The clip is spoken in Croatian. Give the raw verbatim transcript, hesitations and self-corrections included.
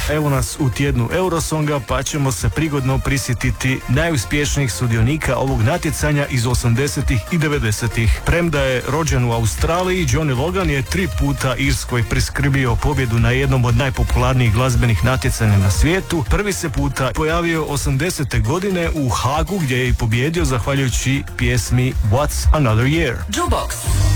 Evo nas u tjednu Eurosonga, pa ćemo se prigodno prisjetiti najuspješnijih sudionika ovog natjecanja iz osamdesetih i devedesetih. Premda je rođen u Australiji, Johnny Logan je tri puta Irskoj priskrbio pobjedu na jednom od najpopularnijih glazbenih natjecanja na svijetu. Prvi se puta pojavio osamdesete godine u Hagu, gdje je i pobjedio zahvaljujući pjesmi What's Another Year. Jukebox.